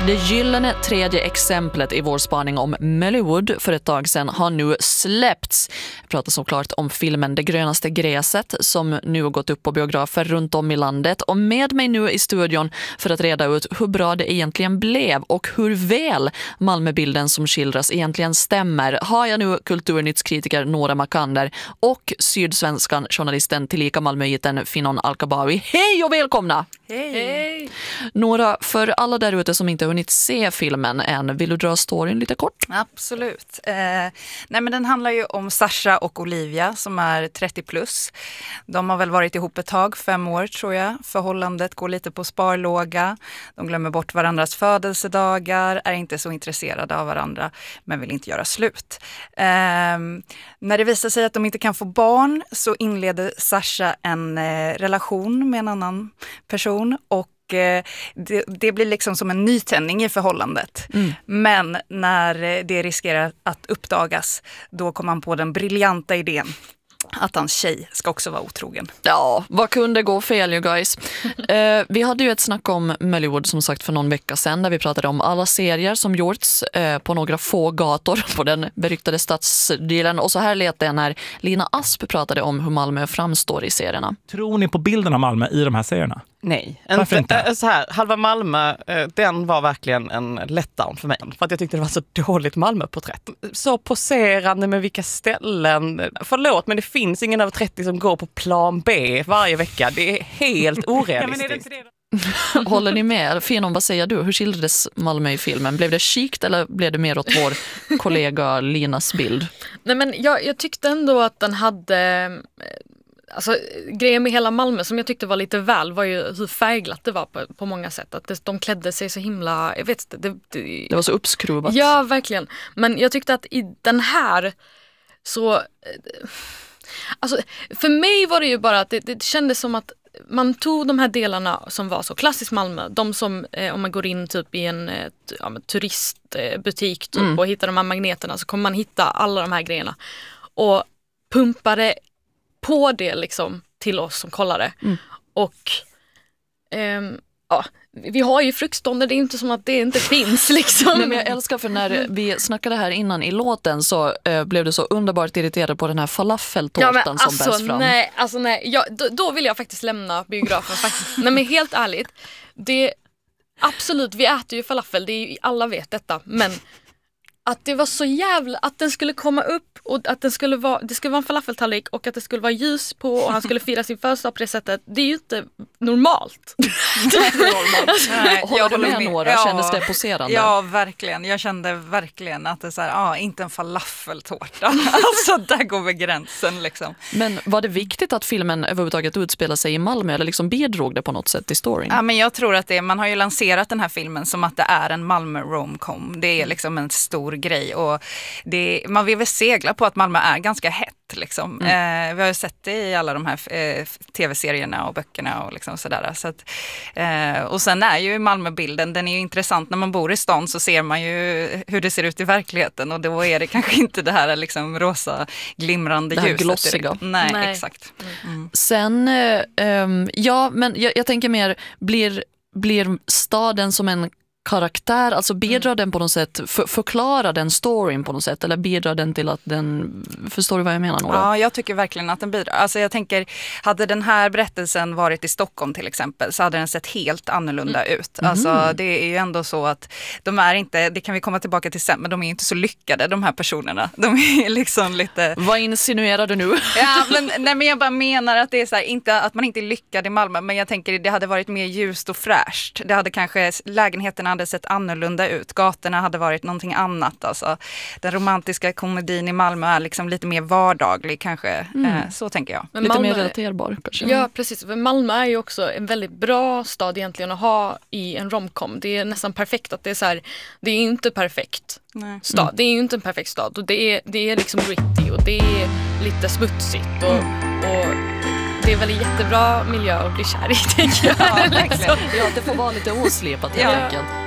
Det gyllene tredje exemplet i vår spaning om Mollywood för ett tag sedan har nu släppts. Jag pratar såklart om filmen Det grönaste gräset som nu har gått upp på biografer runt om i landet. Och med mig nu i studion för att reda ut hur bra det egentligen blev och hur väl Malmöbilden som skildras egentligen stämmer har jag nu kulturnyttskritiker Nora Makander och sydsvenskan journalisten tillika Malmöiten Finon Alkabawi. Hej och välkomna! Hej! Nora, för alla där ute som inte har hunnit se filmen än, vill du dra storyn lite kort? Absolut. Nej, men den handlar ju om Sasha och Olivia som är 30 plus. De har väl varit ihop ett tag, 5 år tror jag. Förhållandet går lite på sparlåga. De glömmer bort varandras födelsedagar, är inte så intresserade av varandra men vill inte göra slut. När det visar sig att de inte kan få barn så inleder Sasha en relation med en annan person och det blir liksom som en nytändning i förhållandet. Men när det riskerar att uppdagas, då kommer han på den briljanta idén att hans tjej ska också vara otrogen. Ja, vad kunde gå fel, you guys? Vi hade ju ett snack om Mollywood som sagt för någon vecka sedan där vi pratade om alla serier som gjorts på några få gator på den beryktade stadsdelen. Och så här lät det när Lina Asp pratade om hur Malmö framstår i serierna. Tror ni på bilden av Malmö i de här serierna? Nej. Varför inte? Så här, halva Malmö, den var verkligen en letdown för mig. För att jag tyckte det var så dåligt Malmö-porträtt. Så poserande med vilka ställen. Förlåt, men det finns ingen över 30 som går på plan B varje vecka. Det är helt orealistiskt. Håller ni med? Finon, vad säger du? Hur skildrades Malmö i filmen? Blev det chikt eller blev det mer åt vår kollega Linas bild? Nej, men jag tyckte ändå att den hade... Alltså, grejen med hela Malmö som jag tyckte var lite väl var ju hur färgglatt det var på många sätt. Att de klädde sig så himla... Jag vet inte, det var så uppskruvat. Ja, verkligen. Men jag tyckte att i den här så... Alltså, för mig var det ju bara att det kändes som att man tog de här delarna som var så klassiskt Malmö. De som, om man går in typ i en turistbutik typ, och hittar de här magneterna så kommer man hitta alla de här grejerna. Och pumpade på det liksom till oss som kollade. Och ja, vi har ju fruktstånd, det är inte som att det inte finns liksom. Nej, men jag älskar för när vi snackade här innan i låten så blev du så underbart irriterad på den här falafeltårtan som bäst fram. Nej, då vill jag faktiskt lämna biografen faktiskt. Nej, men helt ärligt, det absolut, vi äter ju falafel, det är ju, alla vet detta, men att det var så jävla, att den skulle komma upp och att det skulle vara en falafeltallrik och att det skulle vara ljus på och han skulle fira sin födelsedag på det sättet. Det är ju inte normalt. Nej, håller du med Nora? Kändes det poserande? Ja, verkligen. Jag kände verkligen att det är så här, inte en falafeltårta. Alltså, där går vi gränsen liksom. Men var det viktigt att filmen överhuvudtaget utspelar sig i Malmö eller liksom bidrog det på något sätt i storyn? Ja, men jag tror att man har ju lanserat den här filmen som att det är en Malmö romcom. Det är liksom en stor grej och man vill väl segla på att Malmö är ganska hett liksom. Vi har ju sett det i alla de här tv-serierna och böckerna och liksom sådär. Så att, och sen är ju Malmöbilden, den är ju intressant. När man bor i stan så ser man ju hur det ser ut i verkligheten och då är det kanske inte det här liksom rosa glimrande ljuset. Det här glossiga. Nej, exakt. Sen, ja, men jag tänker mer, blir staden som en karaktär, alltså bidrar den på något sätt, förklarar den storyn på något sätt eller bidrar den till att den, förstår du vad jag menar Nora? Ja, jag tycker verkligen att den bidrar. Alltså jag tänker, hade den här berättelsen varit i Stockholm till exempel så hade den sett helt annorlunda ut. Alltså det är ju ändå så att de är inte, det kan vi komma tillbaka till sen, men de är inte så lyckade de här personerna. De är liksom lite... Vad insinuerar du nu? Ja, men jag bara menar att det är så här, inte att man inte är lyckad i Malmö, men jag tänker det hade varit mer ljust och fräscht. Det hade kanske, lägenheterna hade sett annorlunda ut. Gatorna hade varit någonting annat. Alltså, den romantiska komedin i Malmö är liksom lite mer vardaglig kanske. Så tänker jag. Men lite mer relaterbar kanske. Ja, precis. För Malmö är ju också en väldigt bra stad egentligen att ha i en romcom. Det är nästan perfekt att det är så här, det är inte perfekt stad. Det är ju inte en perfekt stad och det är liksom gritty och det är lite smutsigt och det är väl en jättebra miljö att bli kär i, tänker jag. Ja, verkligen. Ja, det får vara lite oslipat helt enkelt.